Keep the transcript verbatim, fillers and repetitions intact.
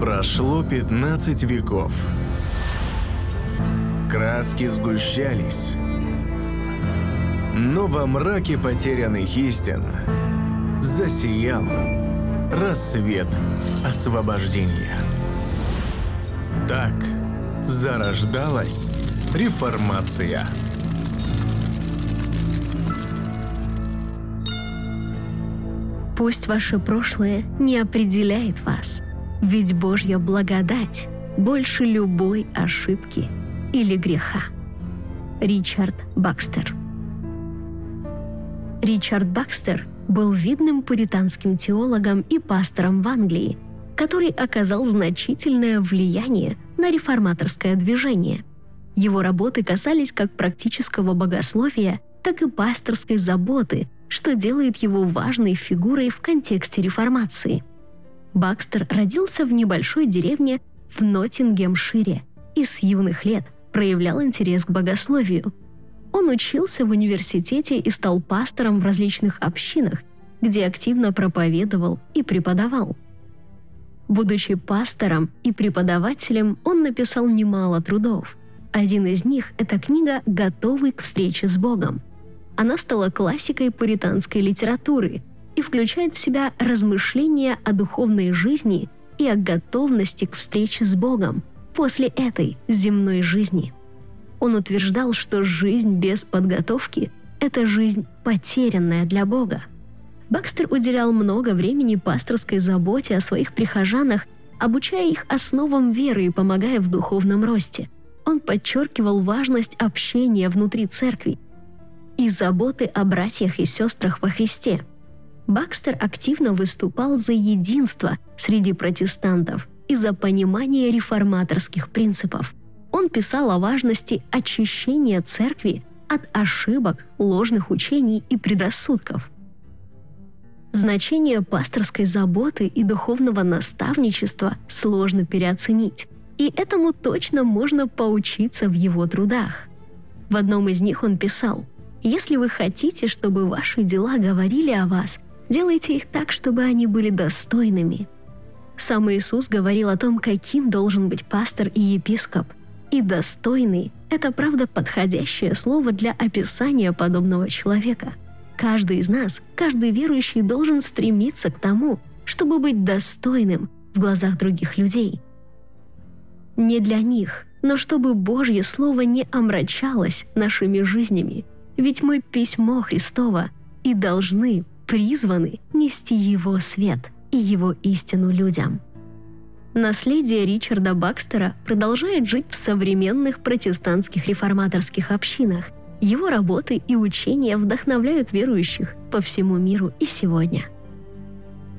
Прошло пятнадцать веков. Краски сгущались. Но во мраке потерянных истин засиял рассвет освобождения. Так зарождалась реформация. Пусть ваше прошлое не определяет вас, ведь Божья благодать больше любой ошибки или греха. Ричард Бакстер. Ричард Бакстер был видным пуританским теологом и пастором в Англии, который оказал значительное влияние на реформаторское движение. Его работы касались как практического богословия, так и пасторской заботы, что делает его важной фигурой в контексте реформации. Бакстер родился в небольшой деревне в Ноттингемшире и с юных лет проявлял интерес к богословию. Он учился в университете и стал пастором в различных общинах, где активно проповедовал и преподавал. Будучи пастором и преподавателем, он написал немало трудов. Один из них – это книга «Готовый к встрече с Богом». Она стала классикой пуританской литературы и включает в себя размышления о духовной жизни и о готовности к встрече с Богом после этой земной жизни. Он утверждал, что жизнь без подготовки – это жизнь, потерянная для Бога. Бакстер уделял много времени пасторской заботе о своих прихожанах, обучая их основам веры и помогая в духовном росте. Он подчеркивал важность общения внутри церкви и заботы о братьях и сестрах во Христе. Бакстер активно выступал за единство среди протестантов и за понимание реформаторских принципов. Он писал о важности очищения церкви от ошибок, ложных учений и предрассудков. Значение пасторской заботы и духовного наставничества сложно переоценить, и этому точно можно поучиться в его трудах. В одном из них он писал: «Если вы хотите, чтобы ваши дела говорили о вас, делайте их так, чтобы они были достойными». Сам Иисус говорил о том, каким должен быть пастор и епископ. И «достойный» — это правда подходящее слово для описания подобного человека. Каждый из нас, каждый верующий должен стремиться к тому, чтобы быть достойным в глазах других людей. Не для них, но чтобы Божье Слово не омрачалось нашими жизнями, ведь мы письмо Христово и должны, призваны нести Его свет и Его истину людям. Наследие Ричарда Бакстера продолжает жить в современных протестантских реформаторских общинах. Его работы и учения вдохновляют верующих по всему миру и сегодня.